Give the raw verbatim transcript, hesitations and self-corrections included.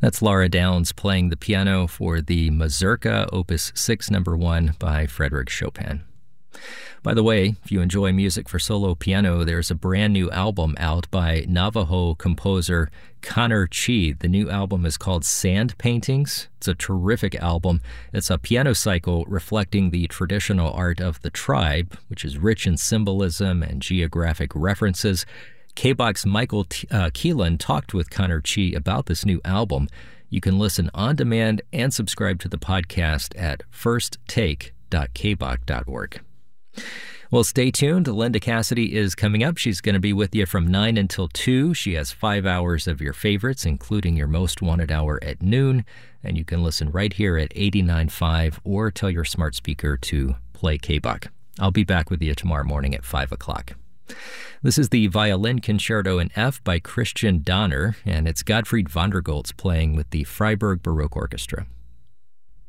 That's Laura Downs playing the piano for the Mazurka, Opus six, number one by Frédéric Chopin. By the way, if you enjoy music for solo piano, there's a brand new album out by Navajo composer Connor Chi. The new album is called Sand Paintings. It's a terrific album. It's a piano cycle reflecting the traditional art of the tribe, which is rich in symbolism and geographic references. K B O K's Michael T- uh, Keelan talked with Connor Chi about this new album. You can listen on demand and subscribe to the podcast at first take dot k b o k dot org. Well, stay tuned. Linda Cassidy is coming up. She's going to be with you from nine until two. She has five hours of your favorites, including your most wanted hour at noon. And you can listen right here at eighty-nine point five or tell your smart speaker to play K B O K. I'll be back with you tomorrow morning at five o'clock. This is the Violin Concerto in F by Christian Donner, and it's Gottfried Vondergoltz playing with the Freiburg Baroque Orchestra.